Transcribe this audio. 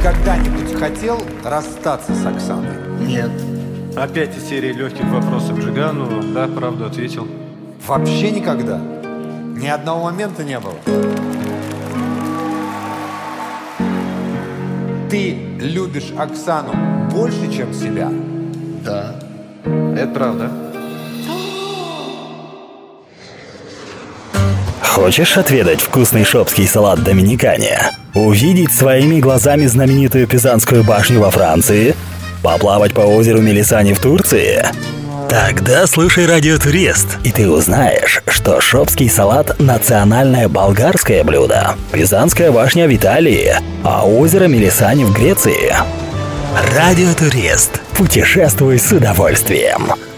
когда-нибудь хотел расстаться с Оксаной? Нет. Опять из серии легких вопросов Джигану. Да, правду ответил. Вообще никогда? Ни одного момента не было? Ты любишь Оксану больше, чем себя? Да. Это правда. Хочешь отведать вкусный шопский салат доминикане? Увидеть своими глазами знаменитую Пизанскую башню во Франции? Поплавать по озеру Мелисани в Турции? Тогда слушай «Радио Турист», и ты узнаешь, что шопский салат – национальное болгарское блюдо, Пизанская башня в Италии, а озеро Мелисани в Греции. «Радио Турист». Путешествуй с удовольствием.